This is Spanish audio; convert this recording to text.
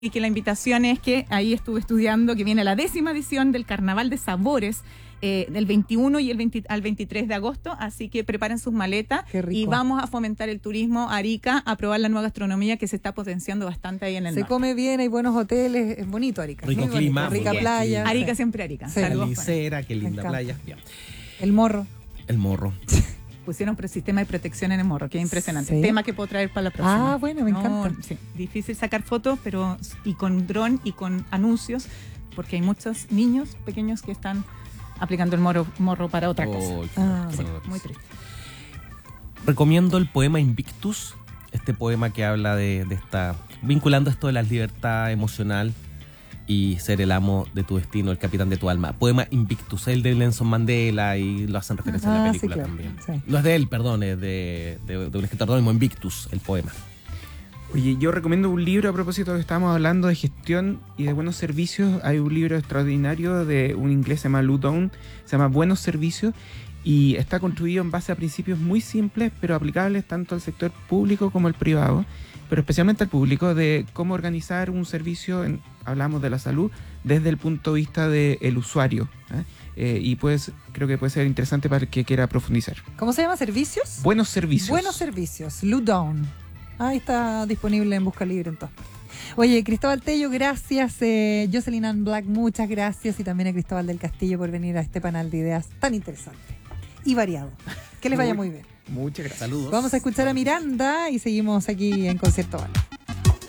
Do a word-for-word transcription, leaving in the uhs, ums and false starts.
Y que la invitación es que ahí estuve estudiando que viene la décima edición del Carnaval de Sabores eh, del veintiuno y el veinte al veintitrés de agosto, así que preparen sus maletas y vamos a fomentar el turismo a Arica, a probar la nueva gastronomía que se está potenciando bastante ahí en el Se norte. come bien, hay buenos hoteles, es bonito Arica. Rico muy clima, bonito, rica muy playa. Arica siempre Arica. Sí. La Licera, qué linda playa. Bien. El morro. El morro. Pusieron un sistema de protección en el morro, que es impresionante. ¿Sí? Tema que puedo traer para la próxima. Ah, bueno, me No, encanta. sí, difícil sacar fotos, pero y con dron y con anuncios, porque hay muchos niños pequeños que están aplicando el morro, morro para otra Oh, cosa. qué Ah, bueno. Sí, muy triste. Recomiendo el poema Invictus, este poema que habla de, de esta, vinculando esto de la libertad emocional y ser el amo de tu destino, el capitán de tu alma. Poema Invictus, el de Nelson Mandela, y lo hacen referencia en Ah, la sí, película claro. también. Sí. No es de él, perdón, es de, de, de un escritor anónimo, Invictus, el poema. Oye, yo recomiendo un libro a propósito de que estábamos hablando de gestión y de buenos servicios. Hay un libro extraordinario de un inglés, se llama Lou Down, se llama Buenos Servicios, y está construido en base a principios muy simples, pero aplicables tanto al sector público como al privado, pero especialmente al público, de cómo organizar un servicio, en, hablamos de la salud, desde el punto de vista del usuario. ¿eh? Eh, y pues creo que puede ser interesante para el que quiera profundizar. ¿Cómo se llama? ¿Servicios? Buenos servicios. Buenos servicios. Lou Down. Ahí está disponible en Busca Libre en todas partes. Oye, Cristóbal Tello, gracias. Eh, Jocelyn Ann Black, muchas gracias. Y también a Cristóbal del Castillo por venir a este panel de ideas tan interesante y variado. Que les vaya muy bien. Muchas gracias. Saludos. Vamos a escuchar a Miranda y seguimos aquí en Concierto Bala.